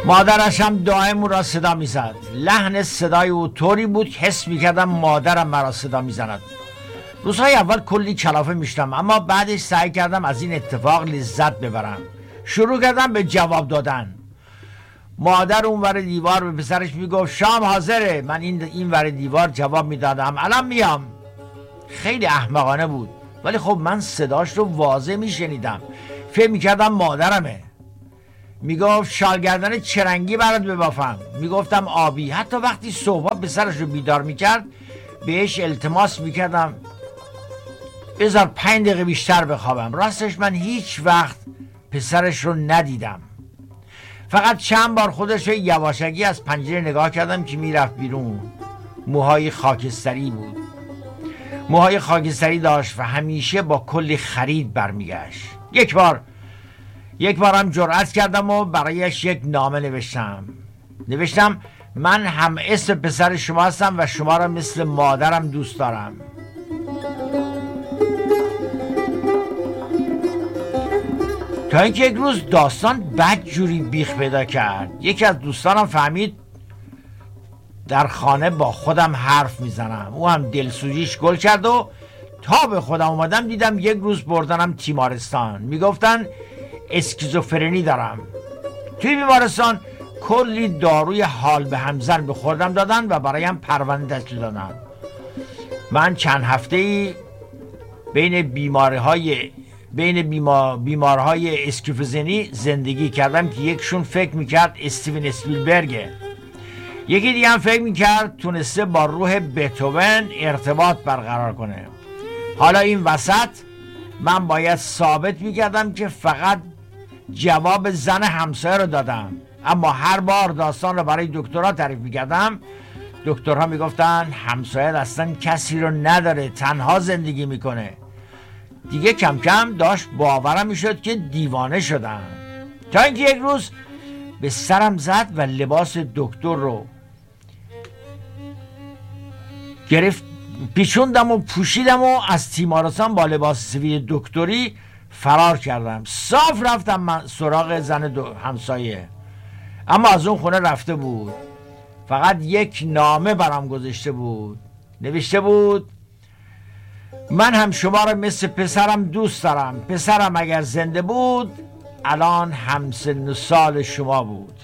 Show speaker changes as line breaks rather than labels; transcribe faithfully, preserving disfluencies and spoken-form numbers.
مادرش هم دائم او را صدا میزد. لحن صدای او طوری بود که حس میکردم مادرم مرا صدا میزند. روزهای اول کلی کلافه میشتم، اما بعدش سعی کردم از این اتفاق لذت ببرم. شروع کردم به جواب دادن. مادر اون ور دیوار به پسرش میگفت شام حاضره. من این این ور دیوار جواب میدادم الان میام. خیلی احمقانه بود، ولی خب من صداش رو واضح میشنیدم. فکر میکردم مادرمه. میگفت شالگردن چرنگی برات ببافم. میگفتم آبی. حتی وقتی صبح پسرش رو بیدار میکرد بهش التماس میکردم بذار پنج دقیقه بیشتر بخوابم. راستش من هیچ وقت پسرش رو ندیدم. فقط چند بار خودش رو یواشکی از پنجره نگاه کردم که میرفت بیرون. موهای خاکستری بود. موهای خاکستری داشت و همیشه با کلی خرید برمیگشت. یک بار یک بارم جرأت کردم و برایش یک نامه نوشتم. نوشتم من هم اسم پسر شما هستم و شما را مثل مادرم دوست دارم. تا اینکه یک روز داستان بد جوری بیخ پیدا کرد. یکی از دوستانم فهمید در خانه با خودم حرف میزنم. او هم دلسوزیش گل کرد و تا به خودم اومدم دیدم یک روز بردنم تیمارستان. میگفتن اسکیزوفرنی دارم. توی بیمارستان کلی داروی حال به همزن به خوردم دادن و برایم پرونده تشکیل دادن. من چند هفته‌ای بین بیماری‌های بین بیمار بیمارهای اسکیزوفرنی زندگی کردم که یکشون فکر میکرد استیون اسپیلبرگه، یکی دیگه هم فکر میکرد تونسته با روح بتهوون ارتباط برقرار کنه. حالا این وسط من باید ثابت میکردم که فقط جواب زن همسایه رو دادم، اما هر بار داستان رو برای دکترها تعریف میکردم دکترها میگفتن همسایه اصلا کسی رو نداره، تنها زندگی میکنه. دیگه کم کم داشت باورم میشد که دیوانه شدم، تا اینکه یک روز به سرم زد و لباس دکتر رو گرفت پیچوندم و پوشیدم و از تیمارستان با لباس سفید دکتری فرار کردم. صاف رفتم من سراغ زن همسایه، اما از اون خونه رفته بود. فقط یک نامه برام گذاشته بود، نوشته بود من هم شما رو مثل پسرم دوست دارم. پسرم اگر زنده بود الان همسن سال شما بود.